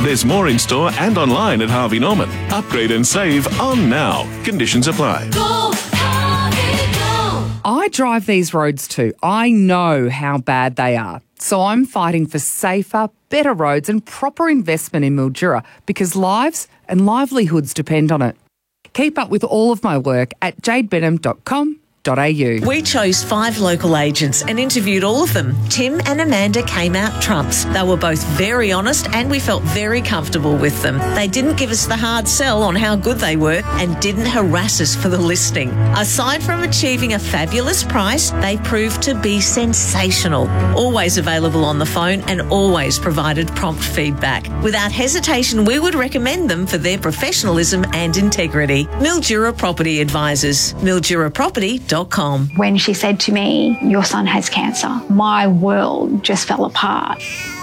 There's more in store and online at Harvey Norman. Upgrade and save on now. Conditions apply. Go, Harvey, go. I drive these roads too. I know how bad they are. So I'm fighting for safer, better roads and proper investment in Mildura because lives and livelihoods depend on it. Keep up with all of my work at jadebenham.com.au. We chose 5 local agents and interviewed all of them. Tim and Amanda came out trumps. They were both very honest and we felt very comfortable with them. They didn't give us the hard sell on how good they were and didn't harass us for the listing. Aside from achieving a fabulous price, they proved to be sensational. Always available on the phone and always provided prompt feedback. Without hesitation, we would recommend them for their professionalism and integrity. Mildura Property Advisors. MilduraProperty.com. When she said to me, "Your son has cancer," my world just fell apart.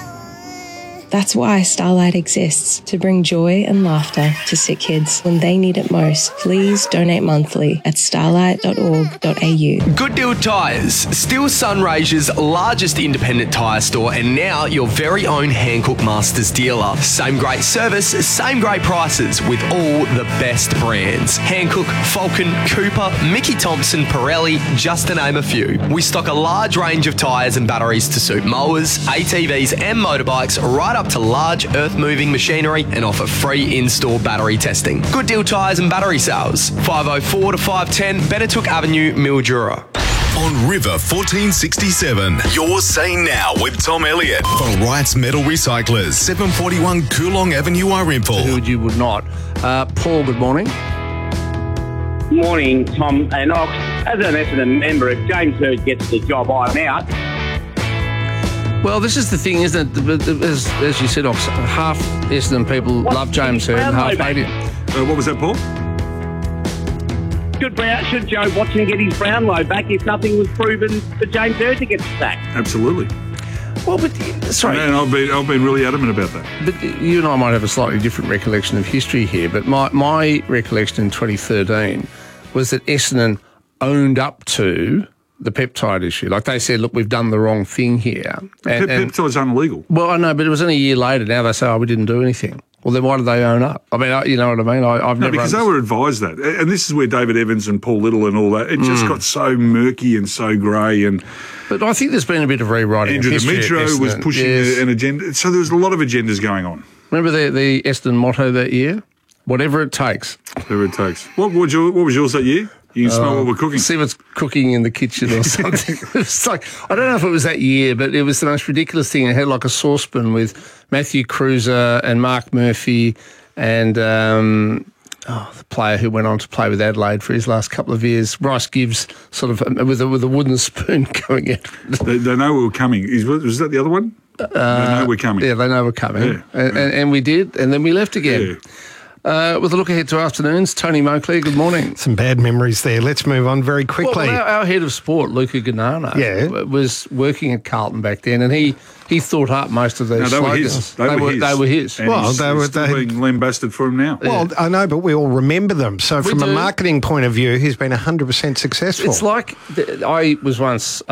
That's why Starlight exists, to bring joy and laughter to sick kids when they need it most. Please donate monthly at starlight.org.au. Good Deal Tyres, still Sunraysia's largest independent tyre store and now your very own Hankook Masters dealer. Same great service, same great prices with all the best brands. Hankook, Falcon, Cooper, Mickey Thompson, Pirelli, just to name a few. We stock a large range of tyres and batteries to suit mowers, ATVs and motorbikes right up to large earth-moving machinery and offer free in-store battery testing. Good Deal Tyres and Battery Sales, 504 to 510 Benetook Avenue, Mildura. On River 1467, you're saying now with Tom Elliott for Wright's Metal Recyclers, 741 Coolong Avenue, Irimple. Who you would not. Paul, good morning. Morning, Tom and Ox. As an Essendon member, if James Hird gets the job, I'm out. Well, this is the thing, isn't it? As you said, Ox, half Essendon people love James Hird and half hate him. What was that, Paul? Should Joe Watson get his Brownlow back if nothing was proven for James Hird to get sacked? Absolutely. Well, but sorry, and I've been really adamant about that. But you and I might have a slightly different recollection of history here. But my recollection in 2013 was that Essendon owned up to the peptide issue. Like they said, look, we've done the wrong thing here. Peptide's illegal. Well, I know, but it was only a year later. Now they say, oh, we didn't do anything. Well, then why did they own up? I mean, you know what I mean? I've never because they were advised that. And this is where David Evans and Paul Little and all that, it just got so murky and so grey. But I think there's been a bit of rewriting. Andrew Demetrio was pushing an agenda. So there was a lot of agendas going on. Remember the Essendon motto that year? Whatever it takes. Whatever it takes. What was yours that year? You can smell what we're cooking. See what's cooking in the kitchen or something. It's like, I don't know if it was that year, but it was the most ridiculous thing. It had like a saucepan with Matthew Cruiser and Mark Murphy and the player who went on to play with Adelaide for his last couple of years, Bryce Gibbs, sort of with a wooden spoon going in. They know we were coming. Was that the other one? They know we're coming. Yeah, they know we're coming. Yeah. And we did, and then we left again. Yeah. With a look ahead to afternoons, Tony Moakley, good morning. Some bad memories there. Let's move on very quickly. Well, our head of sport, Luca Ganana, was working at Carlton back then, and he thought up most of these slogans. They were his. And well, he's still being lambasted for him now. Well, I know, but we all remember them. So from a marketing point of view, he's been 100% successful. It's like I was once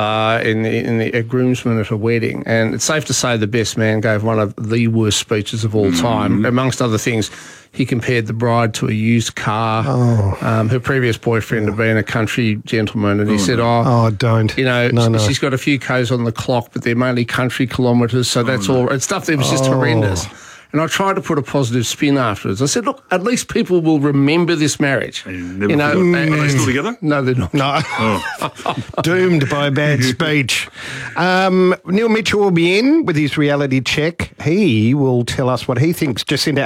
a groomsman at a wedding, and it's safe to say the best man gave one of the worst speeches of all time, amongst other things. He compared the bride to a used car. Her previous boyfriend had been a country gentleman, and he said, don't. You know, she's got a few Ks on the clock, but they're mainly country kilometres, so that's all. And stuff that was just horrendous. And I tried to put a positive spin afterwards. I said, look, at least people will remember this marriage. Are they still together? No, they're not. No. Doomed by a bad speech. Neil Mitchell will be in with his reality check. He will tell us what he thinks Jacinta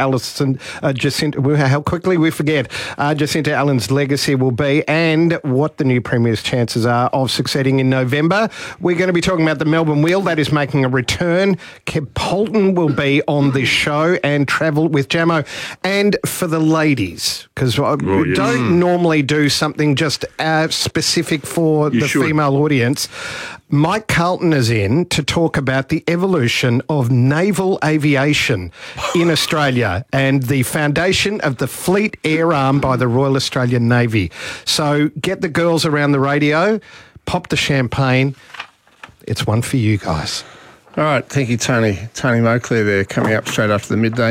how quickly we forget, Jacinta Allen's legacy will be and what the new Premier's chances are of succeeding in November. We're going to be talking about the Melbourne Wheel. That is making a return. Kev Polton will be on this show and travel with Jamo. And for the ladies, because we don't normally do something just specific for female audience, Mike Carlton is in to talk about the evolution of naval aviation in Australia and the foundation of the Fleet Air Arm by the Royal Australian Navy. So get the girls around the radio, pop the champagne. It's one for you guys. All right, thank you, Tony. Tony Moakley there, coming up straight after the midday